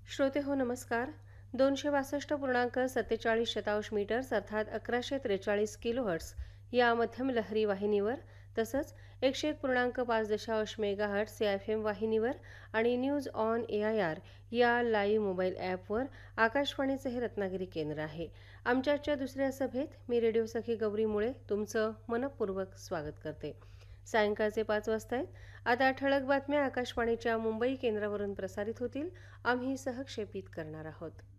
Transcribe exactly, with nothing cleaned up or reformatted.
श्रोते हो नमस्कार. दोनशे बासष्ट पूर्णांक सत्तेचाळीस शतांश मीटर्स अर्थात अकराशे त्रेचाळीस किलोहर्ट्स या मध्यम लहरी वाहिनीवर तसंच एकशे एक पूर्णांक पाच दशांश मेगाहर्ट्स या एफ एम वाहिनीवर आणि news on A I R या लाईव्ह मोबाईल ॲपवर आकाशवाणीचे हे रत्नागिरी केंद्र आहे. आमच्या आजच्या दुसऱ्या सभेत मी रेडिओ सखी गौरी मुळे तुमचं मनपूर्वक स्वागत करते. सायंकाळचे पाच वाजता आहेत. आता ठळक बातम्या आकाशवाणीच्या मुंबई केंद्रावरून प्रसारित होतील. आम्ही सहक्षेपित करणार आहोत.